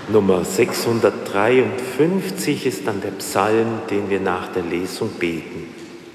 Nummer 653 ist dann der Psalm, den wir nach der Lesung beten.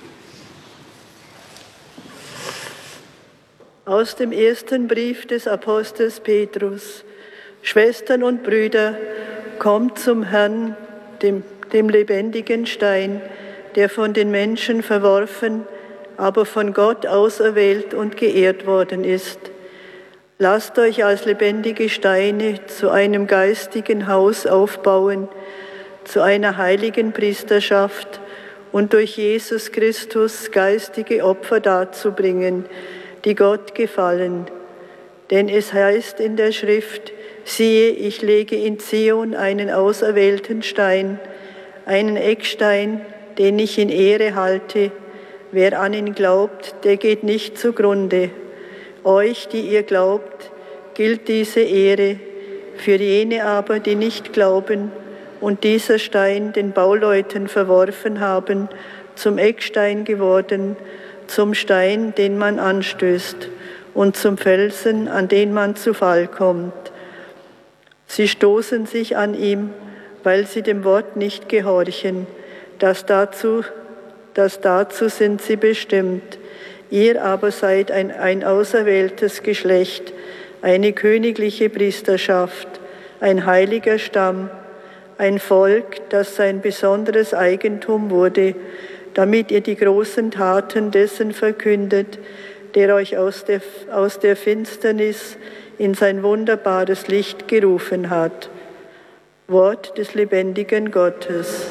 Aus dem ersten Brief des Apostels Petrus. Schwestern und Brüder, kommt zum Herrn, dem lebendigen Stein, der von den Menschen verworfen, aber von Gott auserwählt und geehrt worden ist. Lasst euch als lebendige Steine zu einem geistigen Haus aufbauen, zu einer heiligen Priesterschaft und durch Jesus Christus geistige Opfer darzubringen, die Gott gefallen. Denn es heißt in der Schrift, siehe, ich lege in Zion einen auserwählten Stein, einen Eckstein, den ich in Ehre halte. Wer an ihn glaubt, der geht nicht zugrunde. Euch, die ihr glaubt, gilt diese Ehre. Für jene aber, die nicht glauben und dieser Stein den Bauleuten verworfen haben, zum Eckstein geworden, zum Stein, den man anstößt, und zum Felsen, an den man zu Fall kommt. Sie stoßen sich an ihm, weil sie dem Wort nicht gehorchen. Dazu sind sie bestimmt. Ihr aber seid ein auserwähltes Geschlecht, eine königliche Priesterschaft, ein heiliger Stamm, ein Volk, das sein besonderes Eigentum wurde, damit ihr die großen Taten dessen verkündet, der euch aus der Finsternis in sein wunderbares Licht gerufen hat. Wort des lebendigen Gottes.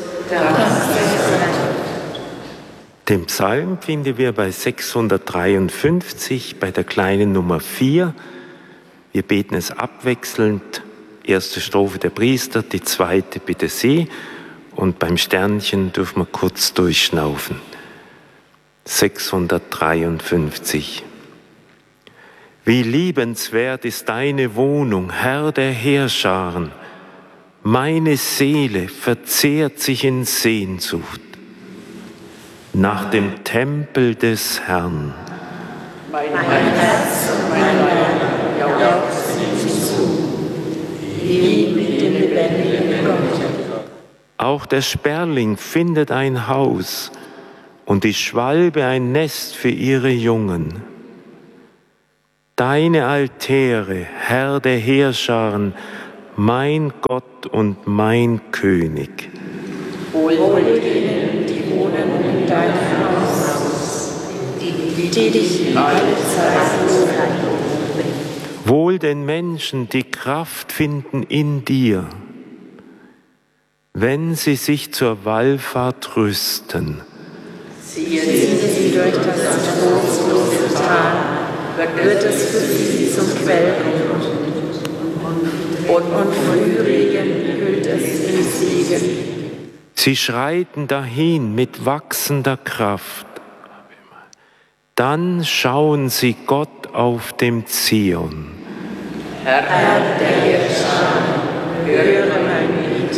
Den Psalm finden wir bei 653, bei der kleinen Nummer 4. Wir beten es abwechselnd. Erste Strophe der Priester, die zweite bitte Sie. Und beim Sternchen dürfen wir kurz durchschnaufen. 653. Wie liebenswert ist deine Wohnung, Herr der Heerscharen. Meine Seele verzehrt sich in Sehnsucht nach dem Tempel des Herrn. Mein Herz und mein Leib jauchzen zu, wie mit dem lebendigen Gott. Auch der Sperling findet ein Haus und die Schwalbe ein Nest für ihre Jungen. Deine Altäre, Herr der Heerscharen, mein Gott und mein König. Wohl denen, die wohnen in deinem Haus, die dich alle Zeit loben. Wohl den Menschen, die Kraft finden in dir, wenn sie sich zur Wallfahrt rüsten. Ziehen sie durch das trostlose Tal, wird es für sie zum Quellgrund. Und Frühregen hüllt es in Siegen. Sie schreiten dahin mit wachsender Kraft. Dann schauen sie Gott auf dem Zion. Herr der Heerscharen, höre mein Lied.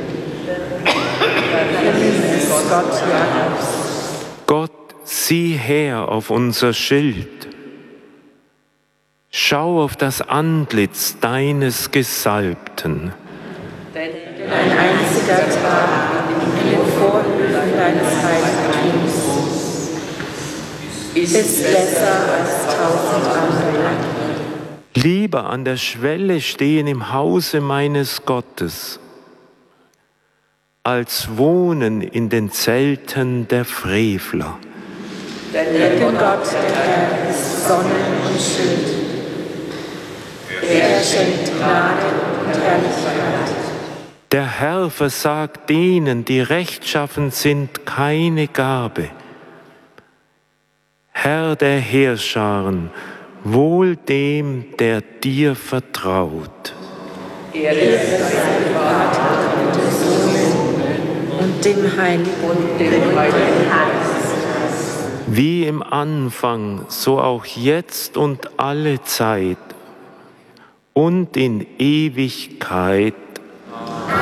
Vernimm es Gott Jakobs. Gott, sieh her auf unser Schild. Schau auf das Antlitz deines Gesalbten. Denn ein einziger Tag in den Vorhöfen deines Heiligtums ist besser als 1000 andere. Lieber an der Schwelle stehen im Hause meines Gottes, als wohnen in den Zelten der Frevler. Denn Gott, der Herr, ist Sonne und Schild. Er schenkt Gnade und Herrlichkeit. Der Herr versagt denen, die rechtschaffen sind, keine Gabe. Herr der Heerscharen, wohl dem, der dir vertraut. Er ist sein Vater und des Sohnes und dem Heiligen Geist. Wie im Anfang, so auch jetzt und alle Zeit und in Ewigkeit.